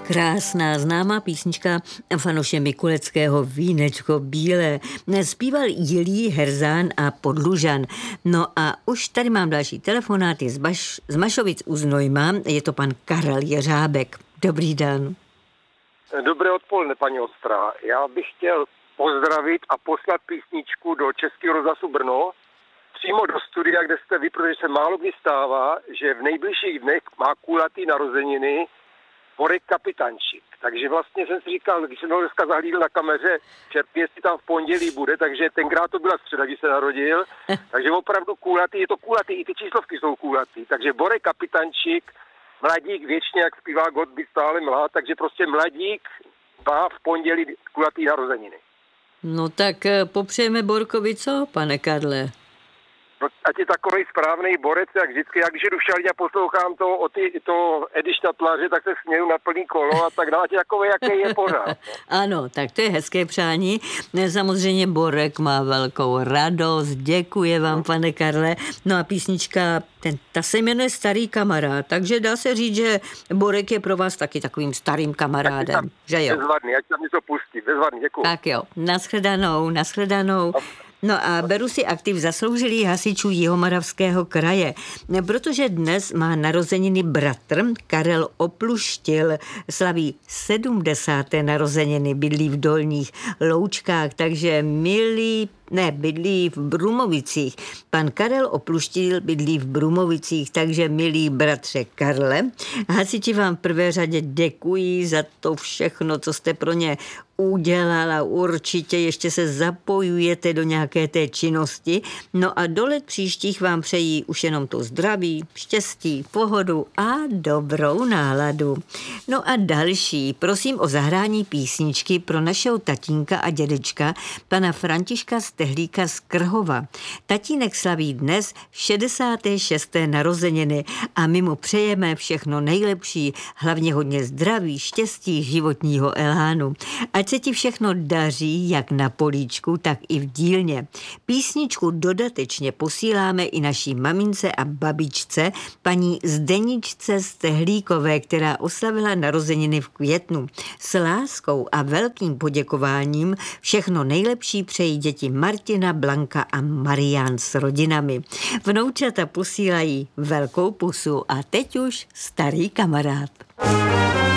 Krásná známá písnička Fanoše Mikuleckého Vínečko bílé. Zpíval Jilí, Herzán a Podlužan. No a už tady mám další telefonát, je z Mašovic u Znojma, je to pan Karel Jeřábek. Dobrý den. Dobré odpoledne, paní Ostrá. Já bych chtěl pozdravit a poslat písničku do Českého rozhlasu Brno, přímo do studia, kde jste vy, protože se málo kdy stává, že v nejbližších dnech má kulatý narozeniny Borek Kapitančík. Takže vlastně jsem si říkal, když jsem ho dneska zahlídl na kameře, čerpě, jestli tam v pondělí bude, takže tenkrát to byla středa, když se narodil. Takže opravdu kulatý, je to kulatý, i ty číslovky jsou kulatý. Takže Borek Kapitančík, mladík věčně, jak zpívá God by stále mlád, takže prostě mladík má v pondělí kulatý narozeniny. No tak popřejeme Borkovi co, pane Karle? No, ať je takovej správnej borec, jak vždycky, jak když jdu všade a poslouchám to Edy Štatlaře, tak se směju na plný kolo a tak dále, takový, jaký je pořád. Ano, tak to je hezké přání. Samozřejmě Borek má velkou radost, děkuji vám, pane Karle. No a písnička, ta se jmenuje Starý kamarád, takže dá se říct, že Borek je pro vás taky takovým starým kamarádem, že jo? Bezvadný, ať tam něco pustí, bezvadný, děkuji. Tak jo, nashledanou. No a beru si aktiv zasloužilých hasičů Jihomoravského kraje, protože dnes má narozeniny bratr Karel Opluštil, slaví 70. narozeniny, bydlí v Dolních Loučkách, takže bydlí v Brumovicích. Pan Karel Opluštil bydlí v Brumovicích, takže milý bratře Karle, hasiči vám v prvé řadě děkují za to všechno, co jste pro ně udělal a určitě ještě se zapojujete do nějaké té činnosti. No a do let příštích vám přejí už jenom to zdraví, štěstí, pohodu a dobrou náladu. No a další, prosím o zahrání písničky pro našeho tatínka a dědečka, pana Františka Stehlíka z Krhova. Tatínek slaví dnes 66. narozeniny a my mu přejeme všechno nejlepší, hlavně hodně zdraví, štěstí, životního elánu. Ať se ti všechno daří, jak na políčku, tak i v dílně. Písničku dodatečně posíláme i naší mamince a babičce, paní Zdeničce Stehlíkové, která oslavila narozeniny v květnu. S láskou a velkým poděkováním všechno nejlepší přejí děti Martina, Blanka a Marián s rodinami. Vnoučata posílají velkou pusu a teď už starý kamarád.